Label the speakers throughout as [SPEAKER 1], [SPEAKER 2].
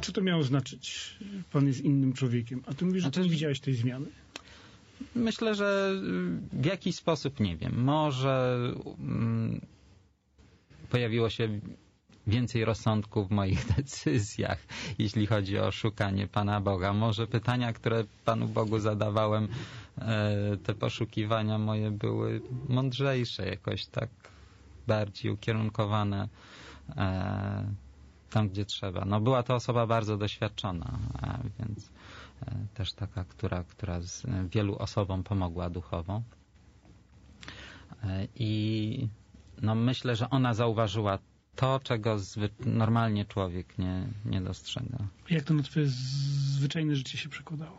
[SPEAKER 1] Co to miało znaczyć? Pan jest innym człowiekiem. A ty mówisz, że ty nie widziałeś tej zmiany?
[SPEAKER 2] Myślę, że w jakiś sposób, nie wiem, może pojawiło się więcej rozsądku w moich decyzjach, jeśli chodzi o szukanie Pana Boga. Może pytania, które Panu Bogu zadawałem, te poszukiwania moje były mądrzejsze, jakoś tak bardziej ukierunkowane tam, gdzie trzeba. No, była to osoba bardzo doświadczona, więc też taka, która wielu osobom pomogła duchowo. I no, myślę, że ona zauważyła to, czego normalnie człowiek nie dostrzega.
[SPEAKER 1] Jak to na twoje zwyczajne życie się przekładało?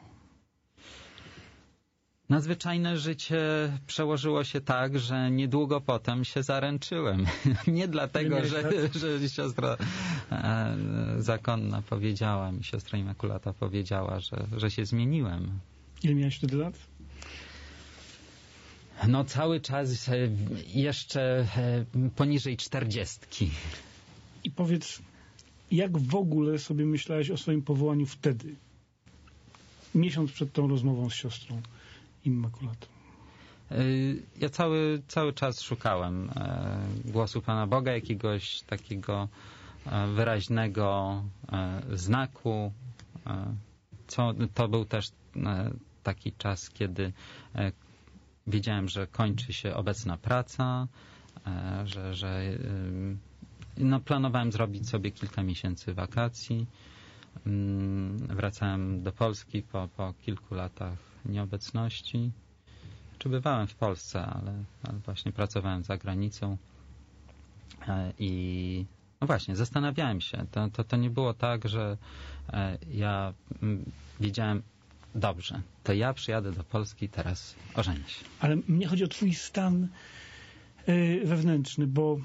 [SPEAKER 2] Na zwyczajne życie przełożyło się tak, że niedługo potem się zaręczyłem. Nie dlatego, że siostra zakonna powiedziała mi, siostra Immaculata powiedziała, że się zmieniłem.
[SPEAKER 1] Ile miałeś wtedy lat?
[SPEAKER 2] No cały czas jeszcze poniżej 40.
[SPEAKER 1] I powiedz, jak w ogóle sobie myślałeś o swoim powołaniu wtedy? Miesiąc przed tą rozmową z siostrą Immaculatą.
[SPEAKER 2] Ja cały czas szukałem głosu Pana Boga, jakiegoś takiego wyraźnego znaku. To był też taki czas, kiedy wiedziałem, że kończy się obecna praca, że no, planowałem zrobić sobie kilka miesięcy wakacji. Wracałem do Polski po kilku latach nieobecności. Czy bywałem w Polsce, ale właśnie pracowałem za granicą i no właśnie, zastanawiałem się. To nie było tak, że ja wiedziałem, dobrze, to ja przyjadę do Polski, teraz ożenię się.
[SPEAKER 1] Ale mnie chodzi o twój stan wewnętrzny, bo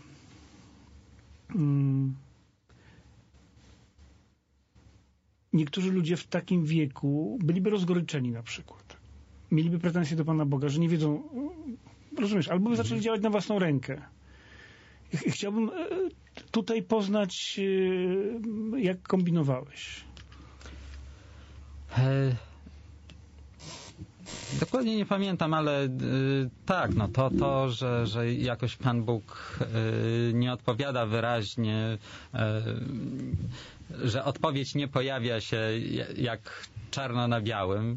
[SPEAKER 1] niektórzy ludzie w takim wieku byliby rozgoryczeni na przykład. Mieliby pretensje do Pana Boga, że nie wiedzą, rozumiesz, albo by zaczęli działać na własną rękę. Chciałbym tutaj poznać, jak kombinowałeś.
[SPEAKER 2] Dokładnie nie pamiętam, ale tak, no że jakoś Pan Bóg nie odpowiada wyraźnie, że odpowiedź nie pojawia się jak czarno na białym,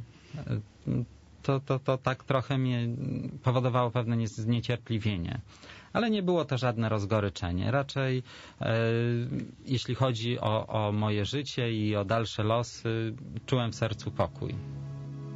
[SPEAKER 2] to tak trochę mnie powodowało pewne zniecierpliwienie. Ale nie było to żadne rozgoryczenie. Raczej jeśli chodzi o moje życie i o dalsze losy, czułem w sercu pokój.